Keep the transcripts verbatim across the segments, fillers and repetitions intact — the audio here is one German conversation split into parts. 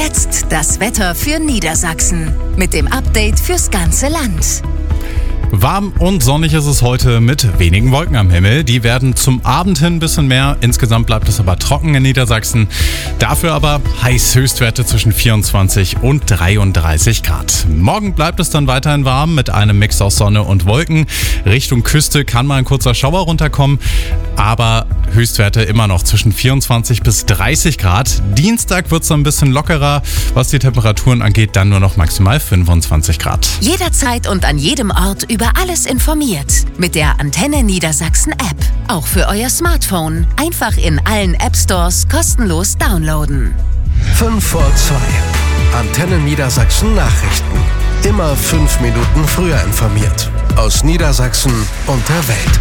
jetzt das Wetter für Niedersachsen mit dem Update fürs ganze Land. Warm und sonnig ist es heute mit wenigen Wolken am Himmel. Die werden zum Abend hin ein bisschen mehr. Insgesamt bleibt es aber trocken in Niedersachsen. Dafür aber heiß, Höchstwerte zwischen vierundzwanzig und dreiunddreißig Grad. Morgen bleibt es dann weiterhin warm mit einem Mix aus Sonne und Wolken. Richtung Küste kann mal ein kurzer Schauer runterkommen. Aber Höchstwerte immer noch zwischen vierundzwanzig bis dreißig Grad. Dienstag wird es ein bisschen lockerer. Was die Temperaturen angeht, dann nur noch maximal fünfundzwanzig Grad. Jederzeit und an jedem Ort über alles informiert. Mit der Antenne Niedersachsen App. Auch für euer Smartphone. Einfach in allen App Stores kostenlos downloaden. fünf vor zwei. Antenne Niedersachsen Nachrichten. Immer fünf Minuten früher informiert. Aus Niedersachsen und der Welt.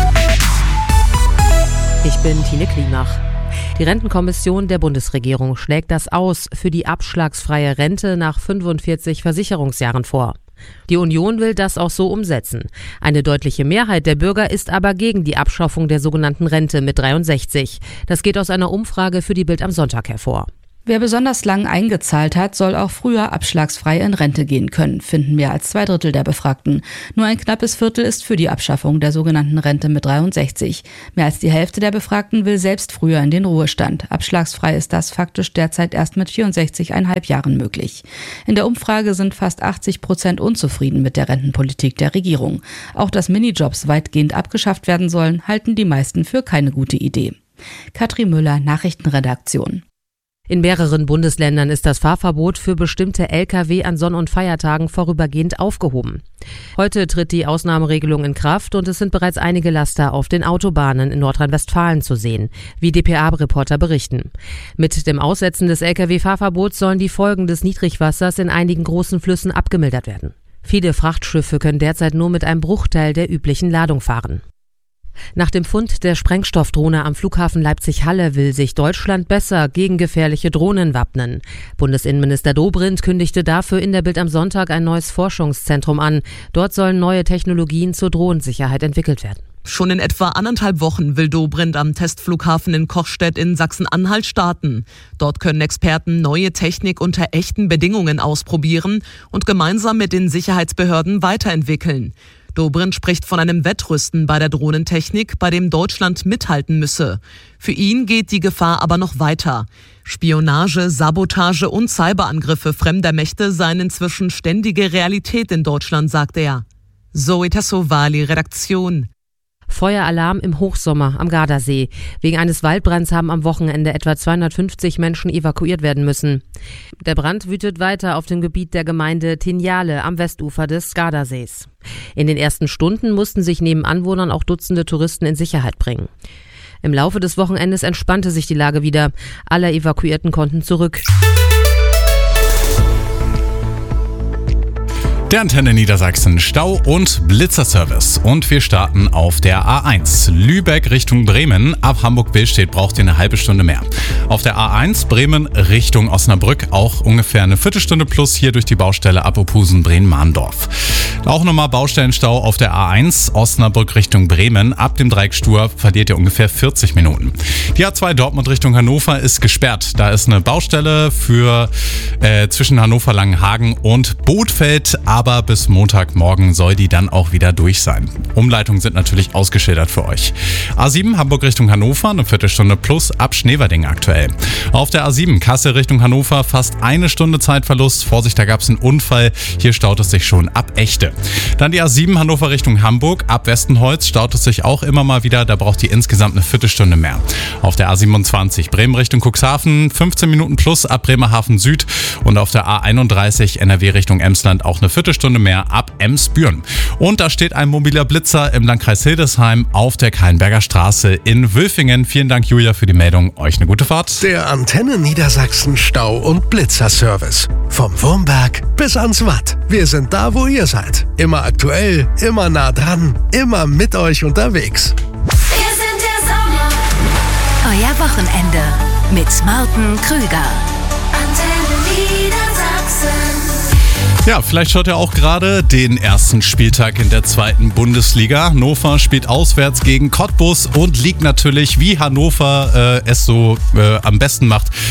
Ich bin Tine Klimach. Die Rentenkommission der Bundesregierung schlägt das Aus für die abschlagsfreie Rente nach fünfundvierzig Versicherungsjahren vor. Die Union will das auch so umsetzen. Eine deutliche Mehrheit der Bürger ist aber gegen die Abschaffung der sogenannten Rente mit dreiundsechzig. Das geht aus einer Umfrage für die Bild am Sonntag hervor. Wer besonders lang eingezahlt hat, soll auch früher abschlagsfrei in Rente gehen können, finden mehr als zwei Drittel der Befragten. Nur ein knappes Viertel ist für die Abschaffung der sogenannten Rente mit dreiundsechzig. Mehr als die Hälfte der Befragten will selbst früher in den Ruhestand. Abschlagsfrei ist das faktisch derzeit erst mit vierundsechzig Komma fünf Jahren möglich. In der Umfrage sind fast achtzig Prozent unzufrieden mit der Rentenpolitik der Regierung. Auch dass Minijobs weitgehend abgeschafft werden sollen, halten die meisten für keine gute Idee. Katrin Müller, Nachrichtenredaktion. In mehreren Bundesländern ist das Fahrverbot für bestimmte L K W an Sonn- und Feiertagen vorübergehend aufgehoben. Heute tritt die Ausnahmeregelung in Kraft und es sind bereits einige Laster auf den Autobahnen in Nordrhein-Westfalen zu sehen, wie D P A-Reporter berichten. Mit dem Aussetzen des L K W-Fahrverbots sollen die Folgen des Niedrigwassers in einigen großen Flüssen abgemildert werden. Viele Frachtschiffe können derzeit nur mit einem Bruchteil der üblichen Ladung fahren. Nach dem Fund der Sprengstoffdrohne am Flughafen Leipzig-Halle will sich Deutschland besser gegen gefährliche Drohnen wappnen. Bundesinnenminister Dobrindt kündigte dafür in der Bild am Sonntag ein neues Forschungszentrum an. Dort sollen neue Technologien zur Drohnensicherheit entwickelt werden. Schon in etwa anderthalb Wochen will Dobrindt am Testflughafen in Kochstedt in Sachsen-Anhalt starten. Dort können Experten neue Technik unter echten Bedingungen ausprobieren und gemeinsam mit den Sicherheitsbehörden weiterentwickeln. Dobrindt spricht von einem Wettrüsten bei der Drohnentechnik, bei dem Deutschland mithalten müsse. Für ihn geht die Gefahr aber noch weiter. Spionage, Sabotage und Cyberangriffe fremder Mächte seien inzwischen ständige Realität in Deutschland, sagt er. Zoe Tassovali, Redaktion. Feueralarm im Hochsommer am Gardasee. Wegen eines Waldbrands haben am Wochenende etwa zweihundertfünfzig Menschen evakuiert werden müssen. Der Brand wütet weiter auf dem Gebiet der Gemeinde Tinjale am Westufer des Gardasees. In den ersten Stunden mussten sich neben Anwohnern auch Dutzende Touristen in Sicherheit bringen. Im Laufe des Wochenendes entspannte sich die Lage wieder. Alle Evakuierten konnten zurück. Der Antenne Niedersachsen Stau- und Blitzerservice. Und wir starten auf der A eins. Lübeck Richtung Bremen. Ab Hamburg-Billstedt braucht ihr eine halbe Stunde mehr. Auf der A eins Bremen Richtung Osnabrück auch ungefähr eine Viertelstunde plus hier durch die Baustelle ab Opusen-Bremen-Mahndorf. Auch nochmal Baustellenstau auf der A eins Osnabrück Richtung Bremen. Ab dem Dreieck Stur verliert ihr ungefähr vierzig Minuten. Die A zwei Dortmund Richtung Hannover ist gesperrt. Da ist eine Baustelle für äh, zwischen Hannover-Langenhagen und Bothfeld. Aber bis Montagmorgen soll die dann auch wieder durch sein. Umleitungen sind natürlich ausgeschildert für euch. A sieben Hamburg Richtung Hannover, eine Viertelstunde plus ab Schneverding aktuell. Auf der A sieben Kassel Richtung Hannover fast eine Stunde Zeitverlust. Vorsicht, da gab es einen Unfall. Hier staut es sich schon ab Echte. Dann die A sieben Hannover Richtung Hamburg. Ab Westenholz staut es sich auch immer mal wieder. Da braucht ihr insgesamt eine Viertelstunde mehr. Auf der A siebenundzwanzig Bremen Richtung Cuxhaven fünfzehn Minuten plus ab Bremerhaven Süd. Und auf der A einunddreißig N R W Richtung Emsland auch eine Viertelstunde mehr ab Emsbüren. Und da steht ein mobiler Blitzer im Landkreis Hildesheim auf der Keinberger Straße in Wülfingen. Vielen Dank, Julia, für die Meldung. Euch eine gute Fahrt. Der Antenne Niedersachsen Stau- und Blitzerservice. Vom Wurmberg bis ans Watt. Wir sind da, wo ihr seid. Immer aktuell, immer nah dran, immer mit euch unterwegs. Wir sind der Sommer. Euer Wochenende mit Martin Krüger. Antenne Niedersachsen. Ja, vielleicht schaut ihr auch gerade den ersten Spieltag in der zweiten Bundesliga. Hannover spielt auswärts gegen Cottbus und liegt natürlich, wie Hannover äh, es so äh, am besten macht,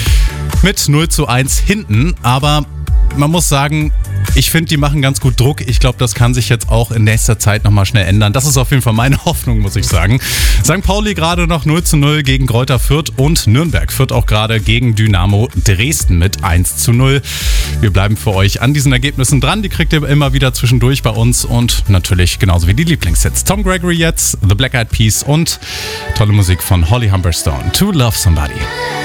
mit null zu eins hinten, aber man muss sagen, ich finde, die machen ganz gut Druck. Ich glaube, das kann sich jetzt auch in nächster Zeit nochmal schnell ändern. Das ist auf jeden Fall meine Hoffnung, muss ich sagen. Sankt Pauli gerade noch null zu null gegen Greuther Fürth und Nürnberg führt auch gerade gegen Dynamo Dresden mit eins zu null. Wir bleiben für euch an diesen Ergebnissen dran. Die kriegt ihr immer wieder zwischendurch bei uns und natürlich genauso wie die Lieblingshits. Tom Gregory jetzt, The Black Eyed Peas und tolle Musik von Holly Humberstone. To Love Somebody.